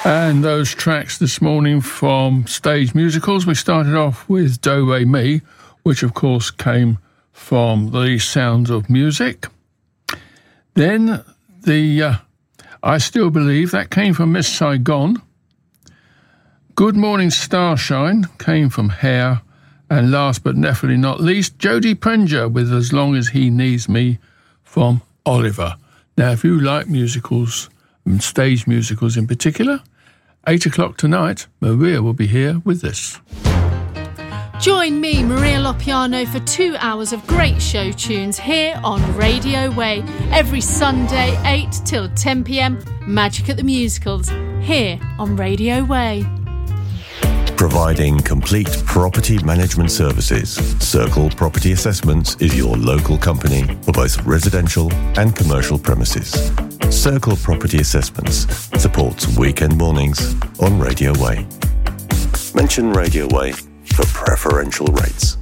And those tracks this morning from stage musicals, we started off with Do Re Mi, which of course came from The Sound of Music. Then the I Still Believe, that came from Miss Saigon. Good Morning Starshine came from Hair. And last but definitely not least, Jodie Prenger with As Long As He Needs Me from Oliver. Now, if you like musicals, and stage musicals in particular, 8 o'clock tonight, Maria will be here with this. Join me, Maria Lopiano, for 2 hours of great show tunes here on Radio Way. Every Sunday, 8 till 10 p.m, Magic at the Musicals, here on Radio Way. Providing complete property management services, Circle Property Assessments is your local company for both residential and commercial premises. Circle Property Assessments supports weekend mornings on Radio Way. Mention Radio Way for preferential rates.